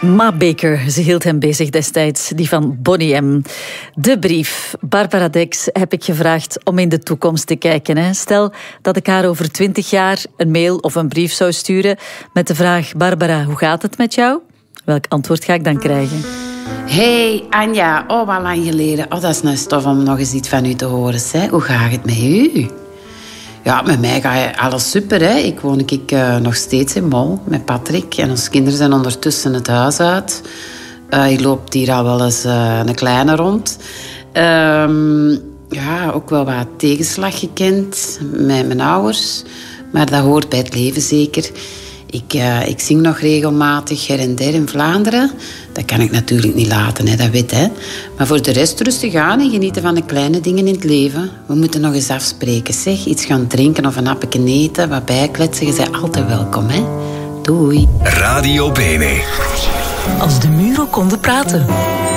Ma Baker, ze hield hem bezig destijds, die van Boney M. De brief. Barbara Dex heb ik gevraagd om in de toekomst te kijken. Hè. Stel dat ik haar over 20 jaar een mail of een brief zou sturen met de vraag: Barbara, hoe gaat het met jou? Welk antwoord ga ik dan krijgen? Hey Anja, oh wat lang geleden. Oh, dat is nou stof om nog eens iets van u te horen. Hè. Hoe gaat het met u? Ja, met mij gaat alles super. Hè. Ik woon nog steeds in Mol met Patrick. En onze kinderen zijn ondertussen het huis uit. Je loopt hier al wel eens een kleine rond. Ja, ook wel wat tegenslag gekend met mijn ouders. Maar dat hoort bij het leven zeker. Ik zing nog regelmatig her en der in Vlaanderen. Dat kan ik natuurlijk niet laten, hè, dat weet hè. Maar voor de rest rustig aan en genieten van de kleine dingen in het leven. We moeten nog eens afspreken, zeg. Iets gaan drinken of een hapje eten, wat bijkletsen. Je bent altijd welkom, hè. Doei. Radio Bene. Als de muren konden praten.